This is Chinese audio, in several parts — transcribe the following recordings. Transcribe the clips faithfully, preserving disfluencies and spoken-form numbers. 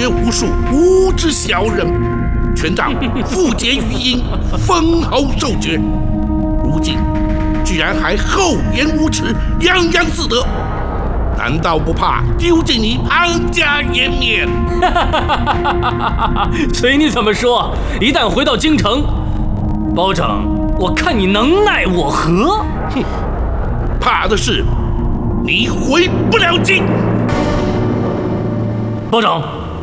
无术，无知小人，权杖复结于阴，封侯受爵。如今居然还厚颜无耻，洋洋自得，难道不怕丢尽你庞家颜面？ 随你怎么说，一旦回到京城，包拯，我看你能奈我何？ 哼，怕的是你回不了京。 包拯，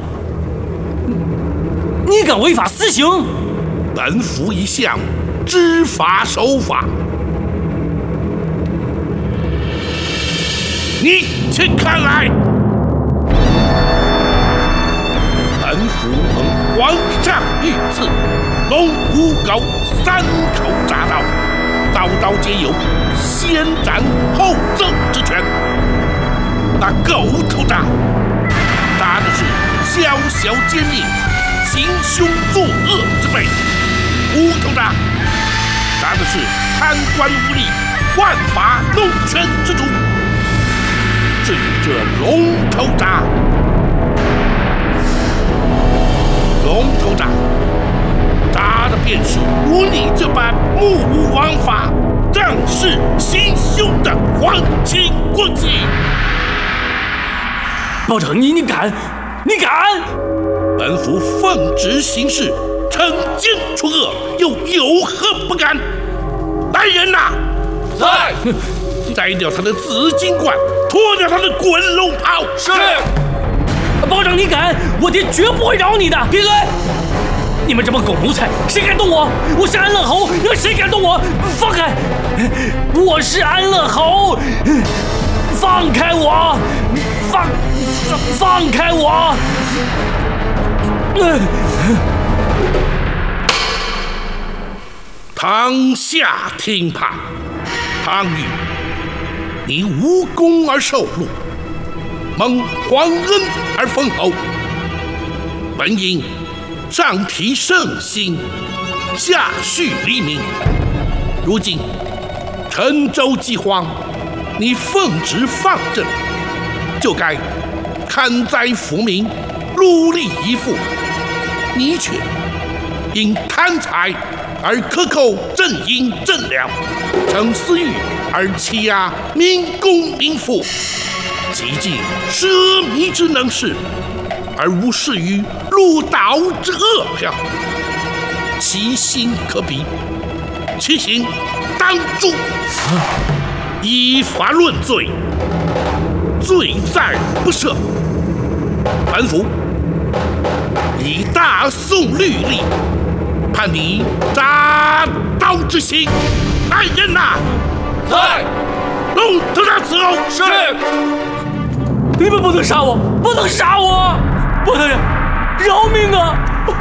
你敢违法私刑？ 本府一向知法守法，你且看来。本府蒙皇上御赐，龙虎狗三口铡刀，刀刀皆有先斩后奏之权。那狗头铡铡的是小小奸佞、行凶作恶之辈，虎头铡铡的是贪官污吏、万法弄权之主。至于这龙头铡，龙头铡铡的便是如你这般目无王法、仗势行凶的皇亲国戚。 包拯，你你敢？你敢？ 本府奉旨行事，惩奸除恶，又有何不敢？来人呐！ 在。 摘掉他的紫金冠，脱掉他的滚龙袍。 是。 包拯，你敢？我爹绝不会饶你的！ 闭嘴！ 你们这帮狗奴才，谁敢动我？我是安乐侯，谁敢动我？放开！我是安乐侯，放开我！放放开我！ 堂下听判，汤玉，你无功而受禄，蒙皇恩而封侯，本应上提圣心，下恤黎民。如今陈州饥荒，你奉旨放赈，就该看灾扶民，戮力以赴。你却因贪财而克扣赈银赈粮，逞私欲而欺压民公民妇，极尽奢靡之能事，而无视于戮岛之恶票，其心可比，其刑当诛。依法论罪，罪在不赦。本府以大宋律例判你铡刀之刑。来人呐！ 在。 龙头铡伺候。 是。 你们不能杀我，不能杀我！包大人，饶命啊！